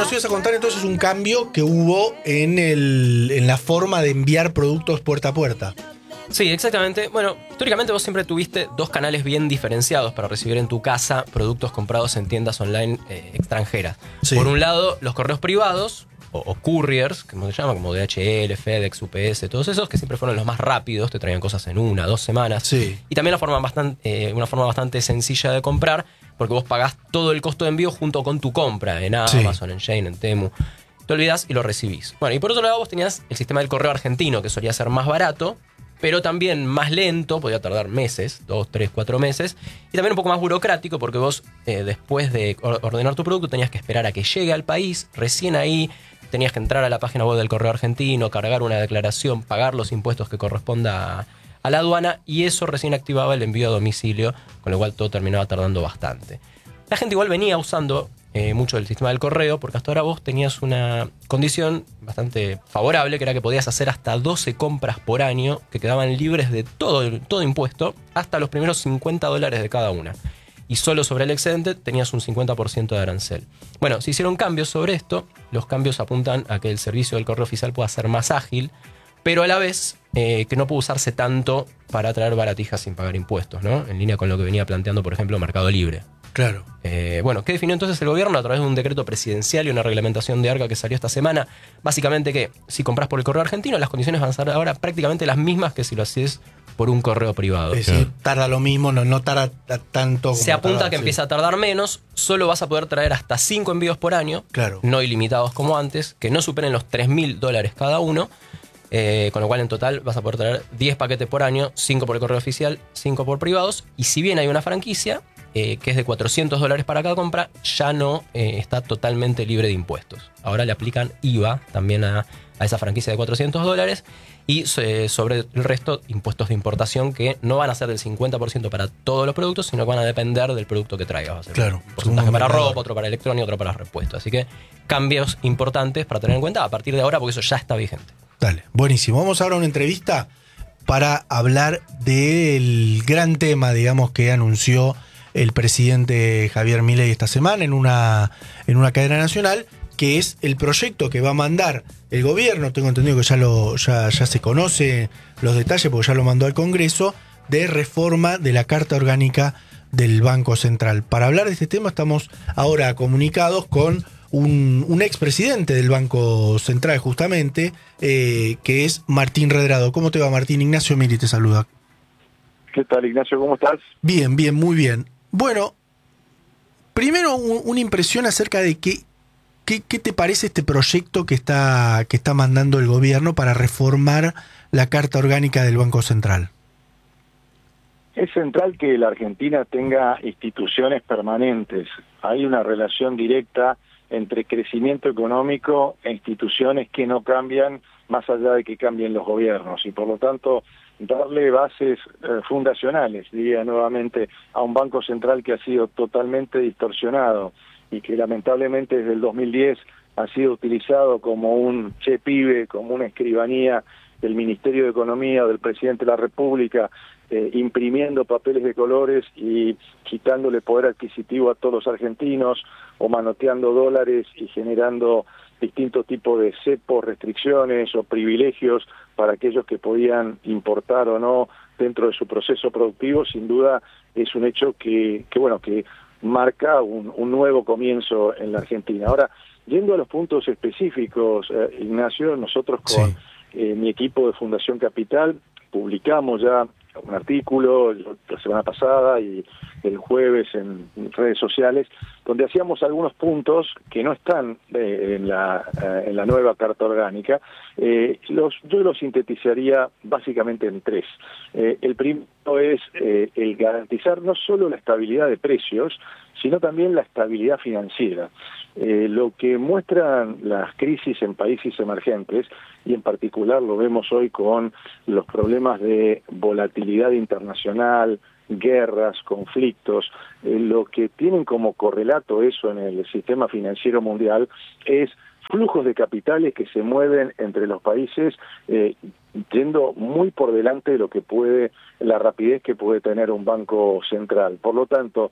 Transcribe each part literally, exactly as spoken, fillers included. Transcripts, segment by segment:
nos ibas a contar entonces un cambio que hubo en, el, en la forma de enviar productos puerta a puerta. Sí, exactamente. Bueno, históricamente vos siempre tuviste dos canales bien diferenciados para recibir en tu casa productos comprados en tiendas online eh, extranjeras. Sí. Por un lado, los correos privados, o, o couriers, como se llama, como D H L, FedEx, U P S, todos esos, que siempre fueron los más rápidos, te traían cosas en una, dos semanas. Sí. Y también la forma bastante, eh, una forma bastante sencilla de comprar, porque vos pagás todo el costo de envío junto con tu compra en Amazon, sí. en Shein, en Temu. Te olvidás y lo recibís. Bueno, y por otro lado vos tenías el sistema del correo argentino, que solía ser más barato, pero también más lento, podía tardar meses, dos, tres, cuatro meses, y también un poco más burocrático, porque vos, eh, después de ordenar tu producto, tenías que esperar a que llegue al país, recién ahí tenías que entrar a la página web del correo argentino, cargar una declaración, pagar los impuestos que corresponda a, a la aduana, y eso recién activaba el envío a domicilio, con lo cual todo terminaba tardando bastante. La gente igual venía usando eh, mucho el sistema del correo, porque hasta ahora vos tenías una condición bastante favorable, que era que podías hacer hasta doce compras por año, que quedaban libres de todo, todo impuesto, hasta los primeros cincuenta dólares de cada una. Y solo sobre el excedente tenías un cincuenta por ciento de arancel. Bueno, se hicieron cambios sobre esto. Los cambios apuntan a que el servicio del correo oficial pueda ser más ágil, pero a la vez eh, que no puede usarse tanto para traer baratijas sin pagar impuestos, ¿no? En línea con lo que venía planteando, por ejemplo, Mercado Libre. Claro. Eh, bueno, ¿qué definió entonces el gobierno? A través de un decreto presidencial y una reglamentación de ARCA que salió esta semana. Básicamente que si compras por el correo argentino, las condiciones van a ser ahora prácticamente las mismas que si lo haces por un correo privado. Es decir, tarda lo mismo, no, no tarda tanto como Se apunta tarda, que sí. empieza a tardar menos, solo vas a poder traer hasta cinco envíos por año, claro. no ilimitados como antes, que no superen los tres mil dólares cada uno, eh, con lo cual en total vas a poder traer diez paquetes por año, cinco por el correo oficial, cinco por privados, y si bien hay una franquicia, eh, que es de cuatrocientos dólares para cada compra, ya no eh, está totalmente libre de impuestos. Ahora le aplican I V A también a, a esa franquicia de cuatrocientos dólares, y eh, sobre el resto, impuestos de importación que no van a ser del cincuenta por ciento para todos los productos, sino que van a depender del producto que traigas. Va a ser claro, un porcentaje para ropa, otro para electrónica, otro para repuestos. Así que cambios importantes para tener en cuenta a partir de ahora, porque eso ya está vigente. Dale, buenísimo. Vamos ahora a una entrevista para hablar del gran tema, digamos, que anunció el presidente Javier Milei esta semana en una, en una cadena nacional, que es el proyecto que va a mandar el gobierno. Tengo entendido que ya, lo, ya, ya se conoce los detalles porque ya lo mandó al Congreso, de reforma de la Carta Orgánica del Banco Central. Para hablar de este tema estamos ahora comunicados con un, un expresidente del Banco Central justamente, eh, que es Martín Redrado. ¿Cómo te va, Martín? Ignacio Miri te saluda. ¿Qué tal, Ignacio? ¿Cómo estás? Bien, bien, muy bien. Bueno, primero un, una impresión acerca de qué, qué, qué te parece este proyecto que está, que está mandando el gobierno para reformar la Carta Orgánica del Banco Central. Es central que la Argentina tenga instituciones permanentes. Hay una relación directa entre crecimiento económico e instituciones que no cambian más allá de que cambien los gobiernos, y por lo tanto darle bases eh, fundacionales, diría nuevamente, a un Banco Central que ha sido totalmente distorsionado y que lamentablemente desde el dos mil diez ha sido utilizado como un che pibe, como una escribanía del Ministerio de Economía o del Presidente de la República, eh, imprimiendo papeles de colores y quitándole poder adquisitivo a todos los argentinos, o manoteando dólares y generando distintos tipos de cepos, restricciones o privilegios para aquellos que podían importar o no dentro de su proceso productivo. Sin duda es un hecho que, que bueno, que marca un, un nuevo comienzo en la Argentina. Ahora, yendo a los puntos específicos, eh, Ignacio, nosotros con sí. eh, mi equipo de Fundación Capital publicamos ya un artículo la semana pasada y el jueves en redes sociales, donde hacíamos algunos puntos que no están eh, en, la, eh, en la nueva Carta Orgánica. Eh, los, yo los sintetizaría básicamente en tres. Eh, el primero es eh, el garantizar no solo la estabilidad de precios, sino también la estabilidad financiera. Eh, lo que muestran las crisis en países emergentes, y en particular lo vemos hoy con los problemas de volatilidad internacional, guerras, conflictos, eh, lo que tienen como correlato eso en el sistema financiero mundial es flujos de capitales que se mueven entre los países, eh, yendo muy por delante de lo que puede, la rapidez que puede tener un banco central. Por lo tanto,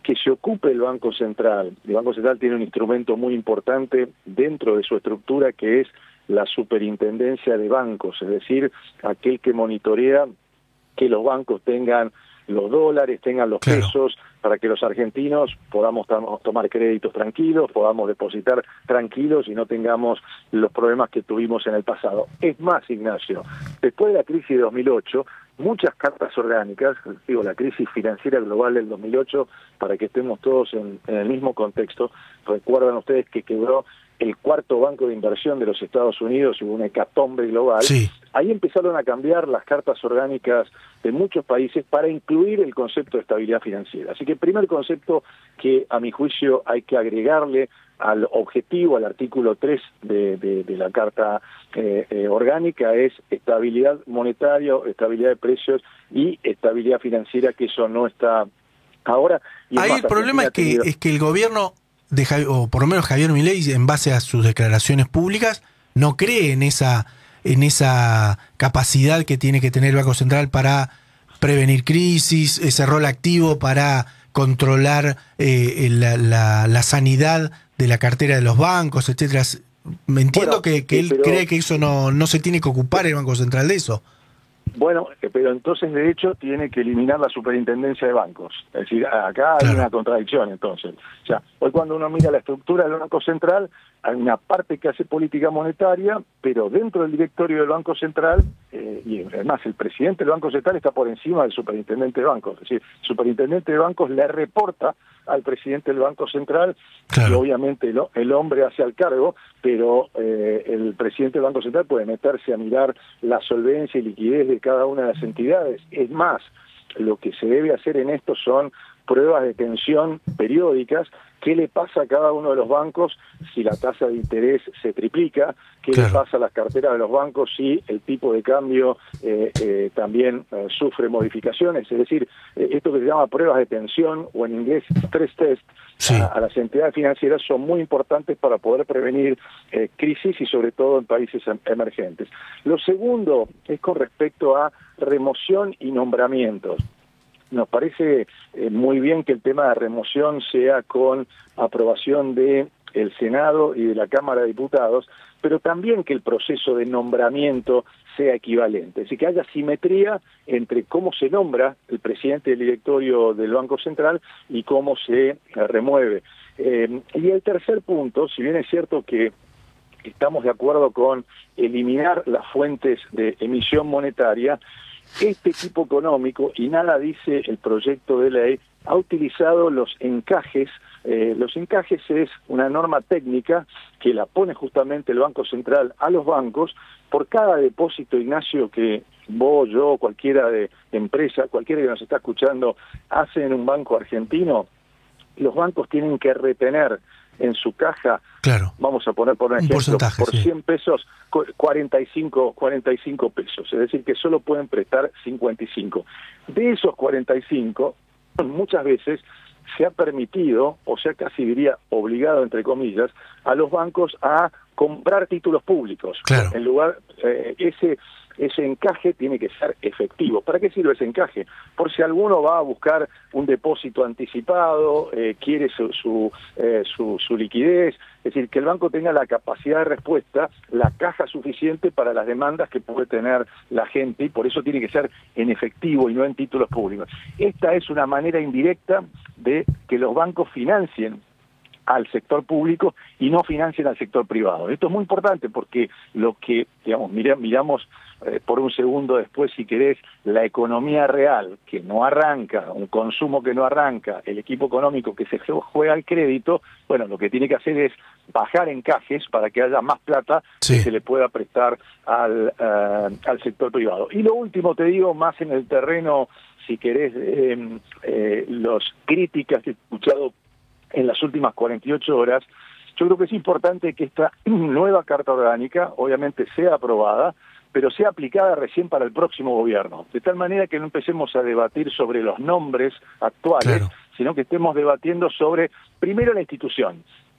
que se ocupe el Banco Central. El Banco Central tiene un instrumento muy importante dentro de su estructura que es la superintendencia de bancos, es decir, aquel que monitorea que los bancos tengan los dólares, tengan los claro. pesos, para que los argentinos podamos tomar créditos tranquilos, podamos depositar tranquilos y no tengamos los problemas que tuvimos en el pasado. Es más, Ignacio, después de la crisis de dos mil ocho, muchas cartas orgánicas, digo, la crisis financiera global del dos mil ocho, para que estemos todos en, en el mismo contexto, recuerdan ustedes que quebró el cuarto banco de inversión de los Estados Unidos y hubo una hecatombe global. Sí. Ahí empezaron a cambiar las cartas orgánicas de muchos países para incluir el concepto de estabilidad financiera. Así que el primer concepto que a mi juicio hay que agregarle al objetivo, al artículo tres de, de, de la Carta eh, eh, Orgánica es estabilidad monetaria, estabilidad de precios y estabilidad financiera, que eso no está ahora. Y Ahí más, el problema es que, tenido... es que el gobierno, de Javier, o por lo menos Javier Milei, en base a sus declaraciones públicas, no cree en esa, en esa capacidad que tiene que tener el Banco Central para prevenir crisis, ese rol activo para controlar eh, la, la, la sanidad de la cartera de los bancos, etcétera. Me entiendo Bueno, que, que él pero, cree que eso no, no se tiene que ocupar el Banco Central de eso. Bueno, pero entonces de hecho tiene que eliminar la superintendencia de bancos. Es decir, acá hay Claro. una contradicción entonces. O sea, hoy cuando uno mira la estructura del Banco Central, hay una parte que hace política monetaria, pero dentro del directorio del Banco Central, eh, y además el presidente del Banco Central está por encima del superintendente de bancos. Es decir, el superintendente de bancos le reporta al presidente del Banco Central, Claro. y obviamente el, el hombre hace al cargo, pero eh, el presidente del Banco Central puede meterse a mirar la solvencia y liquidez de cada una de las entidades. Es más, lo que se debe hacer en esto son pruebas de tensión periódicas. ¿Qué le pasa a cada uno de los bancos si la tasa de interés se triplica? ¿Qué Claro. le pasa a las carteras de los bancos si el tipo de cambio eh, eh, también eh, sufre modificaciones? Es decir, eh, esto que se llama pruebas de tensión, o en inglés stress test, Sí. a, a las entidades financieras son muy importantes para poder prevenir eh, crisis y sobre todo en países em- emergentes. Lo segundo es con respecto a remoción y nombramientos. Nos parece eh, muy bien que el tema de remoción sea con aprobación de el Senado y de la Cámara de Diputados, pero también que el proceso de nombramiento sea equivalente, es decir, que haya simetría entre cómo se nombra el presidente del directorio del Banco Central y cómo se eh, remueve. Eh, y el tercer punto, si bien es cierto que estamos de acuerdo con eliminar las fuentes de emisión monetaria, este equipo económico, y nada dice el proyecto de ley, ha utilizado los encajes. Eh, los encajes es una norma técnica que la pone justamente el Banco Central a los bancos. Por cada depósito, Ignacio, que vos, yo, cualquiera de empresa, cualquiera que nos está escuchando, hace en un banco argentino, los bancos tienen que retener en su caja, Claro. vamos a poner por un Un ejemplo, porcentaje, por sí. cien pesos, cuarenta y cinco pesos, es decir, que solo pueden prestar cincuenta y cinco. De esos cuarenta y cinco, muchas veces se ha permitido, o sea, casi diría obligado, entre comillas, a los bancos a comprar títulos públicos. Claro. En lugar, eh, ese ese encaje tiene que ser efectivo. ¿Para qué sirve ese encaje? Por si alguno va a buscar un depósito anticipado, eh, quiere su su, eh, su su liquidez, es decir, que el banco tenga la capacidad de respuesta, la caja suficiente para las demandas que puede tener la gente, y por eso tiene que ser en efectivo y no en títulos públicos. Esta es una manera indirecta de que los bancos financien al sector público y no financien al sector privado. Esto es muy importante porque lo que, digamos, mira, miramos eh, por un segundo después, si querés, la economía real, que no arranca, un consumo que no arranca, el equipo económico que se juega al crédito, bueno, lo que tiene que hacer es bajar encajes para que haya más plata Sí. que se le pueda prestar al, uh, al sector privado. Y lo último, te digo, más en el terreno, si querés, eh, eh, las críticas que he escuchado en las últimas cuarenta y ocho horas, yo creo que es importante que esta nueva Carta Orgánica, obviamente, sea aprobada, pero sea aplicada recién para el próximo gobierno, de tal manera que no empecemos a debatir sobre los nombres actuales, Claro. sino que estemos debatiendo sobre, primero, la institución,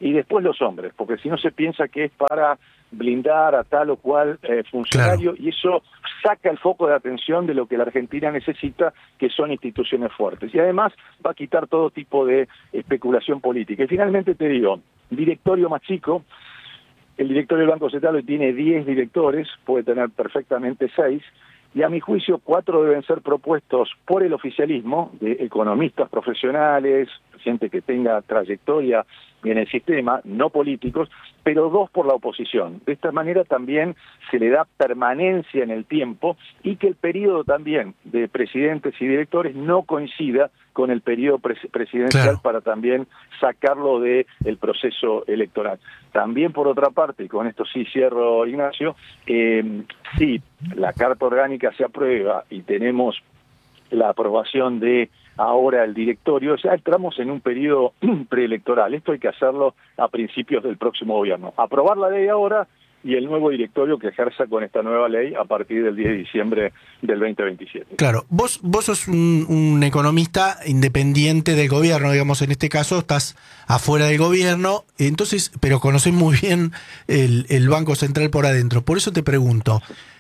y después los hombres, porque si no se piensa que es para blindar a tal o cual eh, funcionario, claro. Y eso saca el foco de atención de lo que la Argentina necesita, que son instituciones fuertes. Y además va a quitar todo tipo de especulación política. Y finalmente te digo, directorio más chico, el directorio del Banco Central hoy tiene diez directores, puede tener perfectamente seis, y a mi juicio cuatro deben ser propuestos por el oficialismo, de economistas profesionales, gente que tenga trayectoria en el sistema, no políticos, pero dos por la oposición. De esta manera también se le da permanencia en el tiempo y que el periodo también de presidentes y directores no coincida con el periodo pres- presidencial, claro, para también sacarlo del proceso electoral. También por otra parte, y con esto sí cierro, Ignacio, eh, si la Carta Orgánica se aprueba y tenemos la aprobación de ahora el directorio, ya entramos en un periodo preelectoral. Esto hay que hacerlo a principios del próximo gobierno. Aprobar la ley ahora y el nuevo directorio que ejerza con esta nueva ley a partir del diez de diciembre del veinte veintisiete. Claro, vos vos sos un, un economista independiente del gobierno, digamos, en este caso estás afuera del gobierno, entonces, pero conocés muy bien el, el Banco Central por adentro. Por eso te pregunto,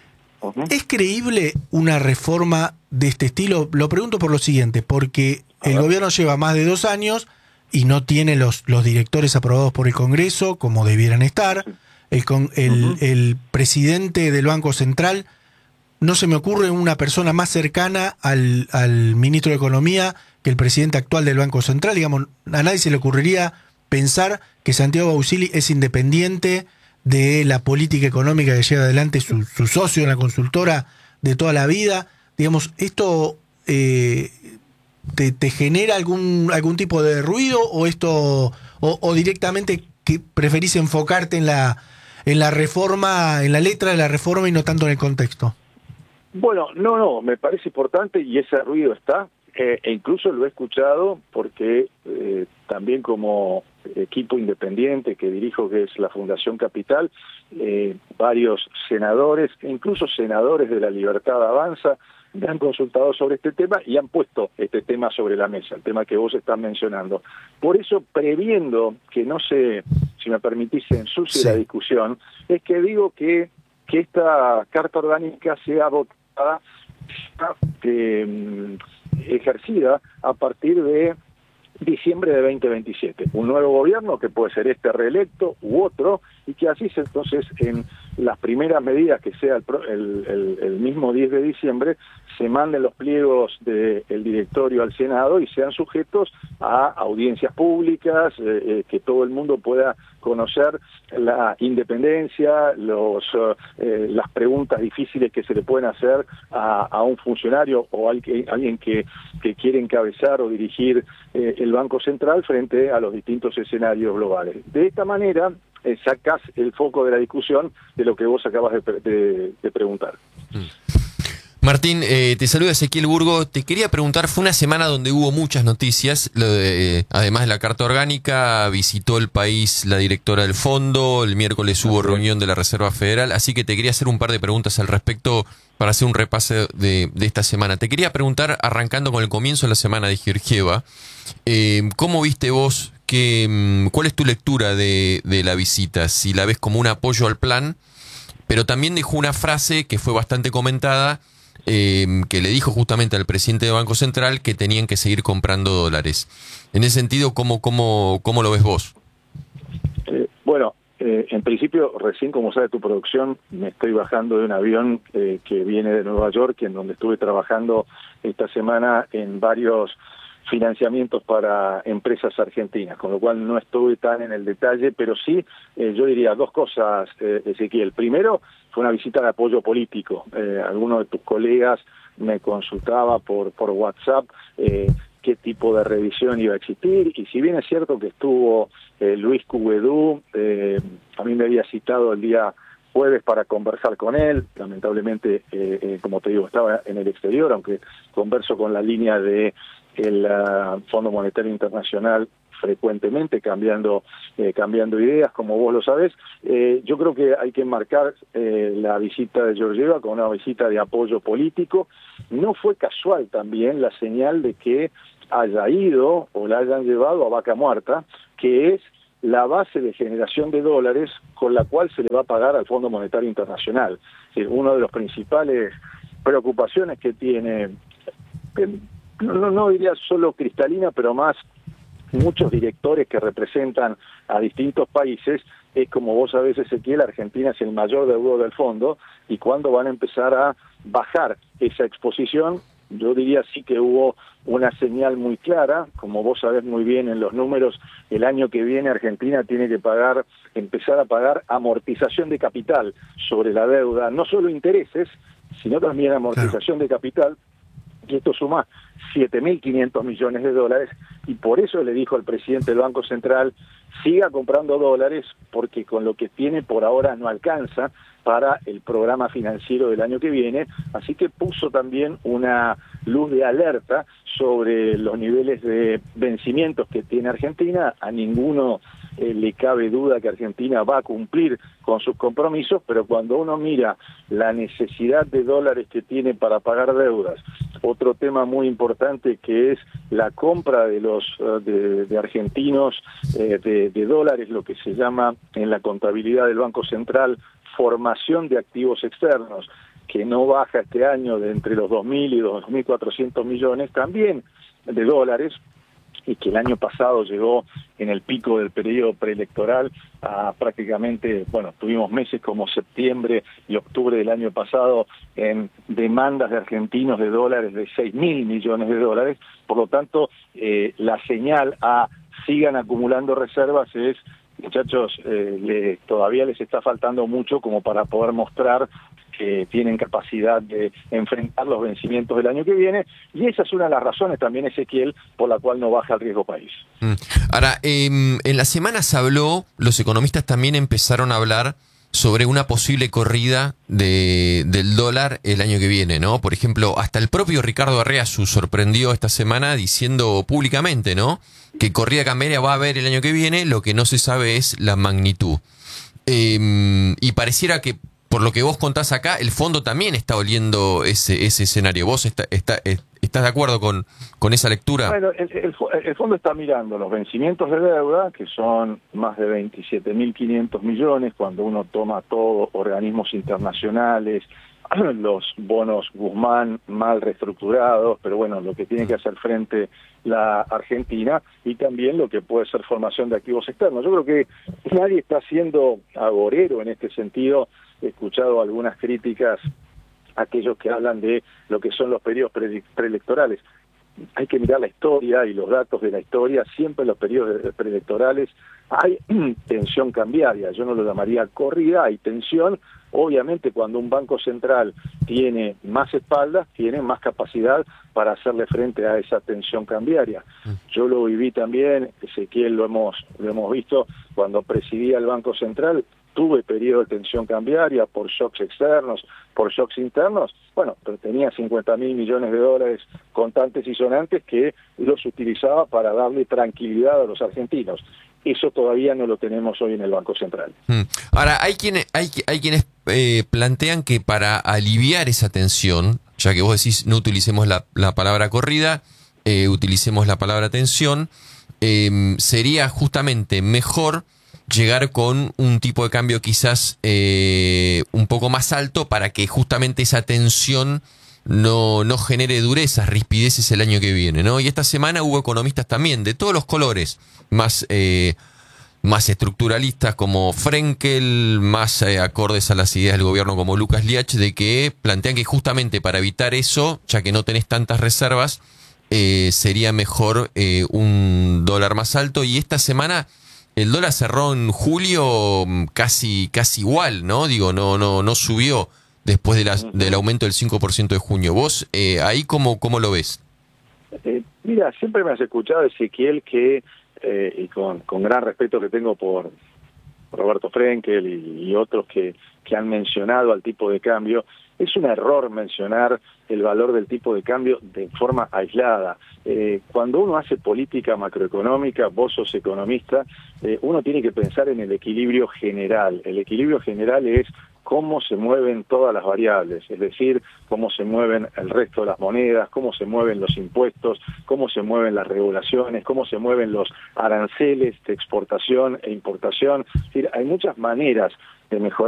¿es creíble una reforma de este estilo? Lo pregunto por lo siguiente, porque el gobierno lleva más de dos años y no tiene los, los directores aprobados por el Congreso como debieran estar. El, con, el, uh-huh. el presidente del Banco Central, no se me ocurre una persona más cercana al, al ministro de Economía que el presidente actual del Banco Central. Digamos, a nadie se le ocurriría pensar que Santiago Bausili es independiente de la política económica que lleva adelante su, su socio en la consultora de toda la vida. Digamos, ¿esto eh, te, te genera algún algún tipo de ruido o esto o, o directamente que preferís enfocarte en la en la reforma, en la letra de la reforma y no tanto en el contexto? Bueno, no, no, me parece importante y ese ruido está, eh, e incluso lo he escuchado porque eh, también como equipo independiente que dirijo, que es la Fundación Capital, eh, varios senadores, incluso senadores de la Libertad Avanza, me han consultado sobre este tema y han puesto este tema sobre la mesa, el tema que vos estás mencionando. Por eso, previendo que no se, si me permitís, se ensucie sí. la discusión, es que digo que, que esta Carta Orgánica sea votada, eh, ejercida a partir de diciembre de veinte veintisiete. Un nuevo gobierno que puede ser este reelecto u otro, y que así entonces en las primeras medidas que sea el, el, el, el mismo diez de diciembre se manden los pliegos del directorio al Senado y sean sujetos a audiencias públicas, eh, eh, que todo el mundo pueda conocer la independencia, los eh, las preguntas difíciles que se le pueden hacer a, a un funcionario o a alguien, alguien que, que quiere encabezar o dirigir eh, el Banco Central frente a los distintos escenarios globales. De esta manera eh, sacás el foco de la discusión de lo que vos acabas de, de, de preguntar. Mm. Martín, eh, te saluda Ezequiel Burgo. Te quería preguntar, fue una semana donde hubo muchas noticias, lo de, eh, además de la Carta Orgánica, visitó el país la directora del fondo, el miércoles hubo reunión de la Reserva Federal, así que te quería hacer un par de preguntas al respecto para hacer un repaso de, de esta semana. Te quería preguntar, arrancando con el comienzo de la semana de Georgieva, eh, ¿cómo viste vos, que, cuál es tu lectura de, de la visita? Si la ves como un apoyo al plan, pero también dejó una frase que fue bastante comentada, Eh, que le dijo justamente al presidente del Banco Central que tenían que seguir comprando dólares. En ese sentido, ¿cómo, cómo, cómo lo ves vos? Eh, bueno, eh, en principio, recién, como sabe tu producción, me estoy bajando de un avión eh, que viene de Nueva York, en donde estuve trabajando esta semana en varios financiamientos para empresas argentinas, con lo cual no estuve tan en el detalle, pero sí, eh, yo diría dos cosas, eh, Ezequiel. Primero, fue una visita de apoyo político. Eh, alguno de tus colegas me consultaba por, por WhatsApp eh, qué tipo de revisión iba a existir, y si bien es cierto que estuvo eh, Luis Cuguedú, eh, a mí me había citado el día jueves para conversar con él, lamentablemente, eh, eh, como te digo, estaba en el exterior, aunque converso con la línea de el uh, Fondo Monetario Internacional frecuentemente, cambiando eh, cambiando ideas, como vos lo sabés. Eh, yo creo que hay que enmarcar eh, la visita de Georgieva como una visita de apoyo político. No fue casual también la señal de que haya ido o la hayan llevado a Vaca Muerta, que es la base de generación de dólares con la cual se le va a pagar al Fondo Monetario Internacional. Es decir, una de las principales preocupaciones que tiene, no, no diría solo Cristalina, pero más muchos directores que representan a distintos países, es como vos sabés, Ezequiel, Argentina es el mayor deudor del fondo, y cuando van a empezar a bajar esa exposición, yo diría sí que hubo una señal muy clara, como vos sabés muy bien en los números, el año que viene Argentina tiene que pagar, empezar a pagar amortización de capital sobre la deuda, no solo intereses, sino también amortización de capital, y esto suma siete mil quinientos millones de dólares, y por eso le dijo al presidente del Banco Central, siga comprando dólares, porque con lo que tiene por ahora no alcanza para el programa financiero del año que viene, así que puso también una luz de alerta sobre los niveles de vencimientos que tiene Argentina. A ninguno eh, le cabe duda que Argentina va a cumplir con sus compromisos, pero cuando uno mira la necesidad de dólares que tiene para pagar deudas, otro tema muy importante que es la compra de los de, de argentinos eh, de, de dólares, lo que se llama en la contabilidad del Banco Central formación de activos externos, que no baja este año de entre los dos mil y los dos mil cuatrocientos millones también de dólares, y que el año pasado llegó en el pico del periodo preelectoral a prácticamente, bueno, tuvimos meses como septiembre y octubre del año pasado en demandas de argentinos de dólares de seis mil millones de dólares, por lo tanto, eh, la señal a sigan acumulando reservas es, muchachos, eh, le, todavía les está faltando mucho como para poder mostrar que tienen capacidad de enfrentar los vencimientos del año que viene, y esa es una de las razones también, Ezequiel, por la cual no baja el riesgo país. Mm. Ahora, eh, en la semana se habló, los economistas también empezaron a hablar sobre una posible corrida de, del dólar el año que viene, ¿no? Por ejemplo, hasta el propio Ricardo Arreazu sorprendió esta semana diciendo públicamente, ¿no?, que corrida cambiaria va a haber el año que viene, lo que no se sabe es la magnitud. Eh, y pareciera que, por lo que vos contás acá, el fondo también está oliendo ese, ese escenario. ¿Vos está, está, estás de acuerdo con, con esa lectura? Bueno, el, el, el fondo está mirando los vencimientos de deuda, que son más de veintisiete mil quinientos millones, cuando uno toma todos organismos internacionales, los bonos Guzmán mal reestructurados, pero bueno, lo que tiene que hacer frente la Argentina, y también lo que puede ser formación de activos externos. Yo creo que nadie está siendo agorero en este sentido. He escuchado algunas críticas a aquellos que hablan de lo que son los periodos pre preelectorales. Hay que mirar la historia y los datos de la historia. Siempre en los periodos preelectorales hay tensión cambiaria. Yo no lo llamaría corrida, hay tensión. Obviamente, cuando un banco central tiene más espaldas, tiene más capacidad para hacerle frente a esa tensión cambiaria. Yo lo viví también, Ezequiel, lo hemos, lo hemos visto, cuando presidía el Banco Central, tuve periodo de tensión cambiaria por shocks externos, por shocks internos, bueno, pero tenía cincuenta mil millones de dólares contantes y sonantes que los utilizaba para darle tranquilidad a los argentinos. Eso todavía no lo tenemos hoy en el Banco Central. Hmm. Ahora, hay quienes, hay, hay quienes eh, plantean que para aliviar esa tensión, ya que vos decís no utilicemos la, la palabra corrida, eh, utilicemos la palabra tensión, eh, sería justamente mejor llegar con un tipo de cambio quizás eh, un poco más alto para que justamente esa tensión no, no genere durezas, rispideces el año que viene, ¿no? Y esta semana hubo economistas también de todos los colores, más, eh, más estructuralistas como Frenkel, más eh, acordes a las ideas del gobierno como Lucas Liach, de que plantean que justamente para evitar eso, ya que no tenés tantas reservas, eh, sería mejor eh, un dólar más alto. Y esta semana el dólar cerró en julio casi, casi igual, ¿no? Digo, no, no, no subió después de la, del aumento del cinco por ciento de junio. ¿Vos eh, ahí cómo, cómo lo ves? Eh, mira, siempre me has escuchado, Ezequiel, que, eh, y con, con gran respeto que tengo por Roberto Frenkel y, y otros que, que han mencionado al tipo de cambio, es un error mencionar el valor del tipo de cambio de forma aislada. Eh, cuando uno hace política macroeconómica, vos sos economista, eh, uno tiene que pensar en el equilibrio general. El equilibrio general es cómo se mueven todas las variables, es decir, cómo se mueven el resto de las monedas, cómo se mueven los impuestos, cómo se mueven las regulaciones, cómo se mueven los aranceles de exportación e importación. Es decir, hay muchas maneras de mejorar